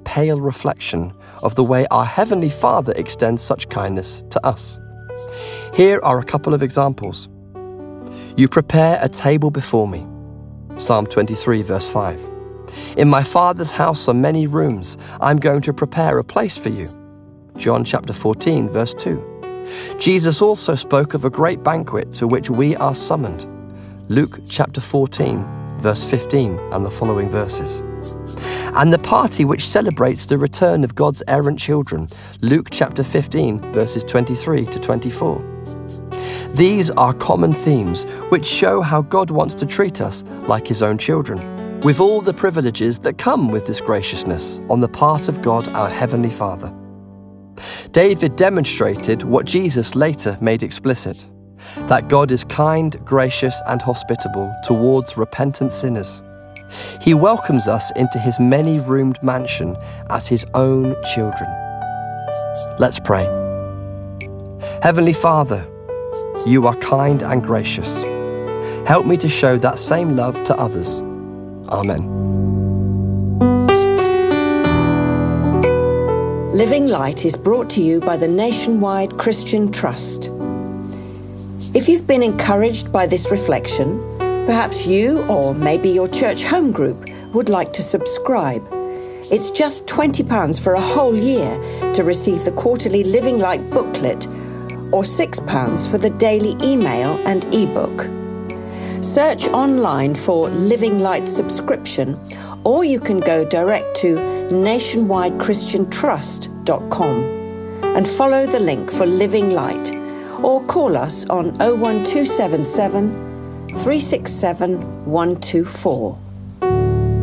pale reflection of the way our Heavenly Father extends such kindness to us. Here are a couple of examples. You prepare a table before me. Psalm 23, verse 5. In my Father's house are many rooms. I'm going to prepare a place for you. John chapter 14, verse 2. Jesus also spoke of a great banquet to which we are summoned. Luke chapter 14, verse 15 and the following verses. And the party which celebrates the return of God's errant children. Luke chapter 15, verses 23 to 24. These are common themes which show how God wants to treat us like his own children, with all the privileges that come with this graciousness on the part of God our Heavenly Father. David demonstrated what Jesus later made explicit, that God is kind, gracious, and hospitable towards repentant sinners. He welcomes us into his many-roomed mansion as his own children. Let's pray. Heavenly Father, you are kind and gracious. Help me to show that same love to others. Amen. Living Light is brought to you by the Nationwide Christian Trust. If you've been encouraged by this reflection, perhaps you or maybe your church home group would like to subscribe. It's just £20 for a whole year to receive the quarterly Living Light booklet, or £6 for the daily email and ebook. Search online for Living Light subscription, or you can go direct to nationwidechristiantrust.com and follow the link for Living Light, or call us on 01277 367 124.